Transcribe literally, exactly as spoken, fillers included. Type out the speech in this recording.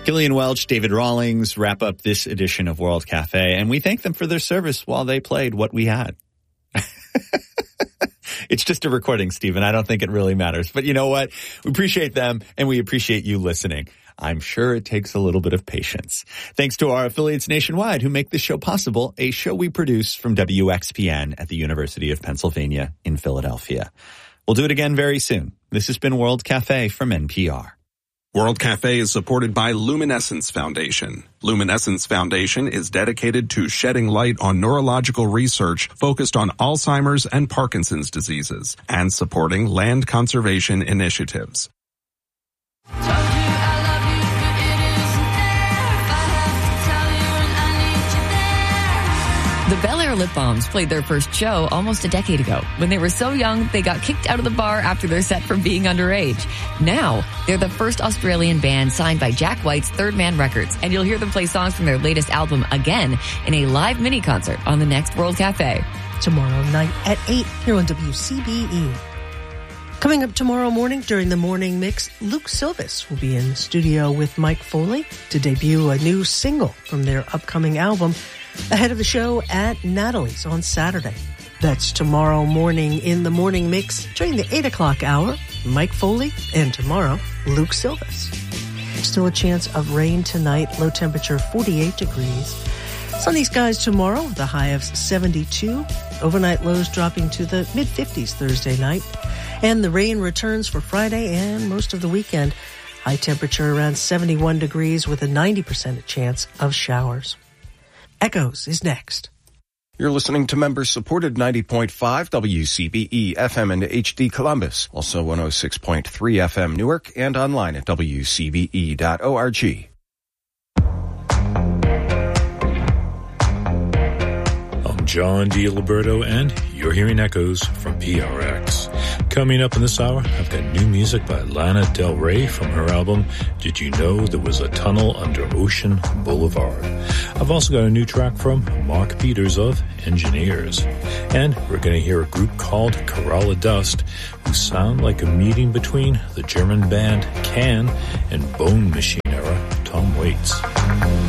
Killian Welch, David Rawlings wrap up this edition of World Cafe, and we thank them for their service while they played What We Had. It's just a recording, Stephen. I don't think it really matters. But you know what? We appreciate them, and we appreciate you listening. I'm sure it takes a little bit of patience. Thanks to our affiliates nationwide who make this show possible, a show we produce from W X P N at the University of Pennsylvania in Philadelphia. We'll do it again very soon. This has been World Cafe from N P R. World Cafe is supported by Luminescence Foundation. Luminescence Foundation is dedicated to shedding light on neurological research focused on Alzheimer's and Parkinson's diseases and supporting land conservation initiatives. The Bel Air Lip Balms played their first show almost a decade ago. When they were so young, they got kicked out of the bar after their set for being underage. Now, they're the first Australian band signed by Jack White's Third Man Records, and you'll hear them play songs from their latest album again in a live mini-concert on the next World Cafe. Tomorrow night at eight here on W C B E. Coming up tomorrow morning during the morning mix, Luke Silvis will be in the studio with Mike Foley to debut a new single from their upcoming album ahead of the show at Natalie's on Saturday. That's tomorrow morning in the morning mix during the eight o'clock hour. Mike Foley, and tomorrow, Luke Silvis. Still a chance of rain tonight, low temperature forty-eight degrees. Sunny skies tomorrow with a high of seventy-two. Overnight lows dropping to the mid-fifties Thursday night. And the rain returns for Friday and most of the weekend. High temperature around seventy-one degrees with a ninety percent chance of showers. Echoes is next. You're listening to member-supported ninety point five W C B E F M and H D Columbus, also one oh six point three F M Newark, and online at W C B E dot org. I'm John DiLiberto, and you're hearing Echoes from P R X. Coming up in this hour, I've got new music by Lana Del Rey from her album, Did You Know There Was a Tunnel Under Ocean Boulevard? I've also got a new track from Mark Peters of Engineers. And we're going to hear a group called Kerala Dust, who sound like a meeting between the German band Can and Bone Machine era Tom Waits.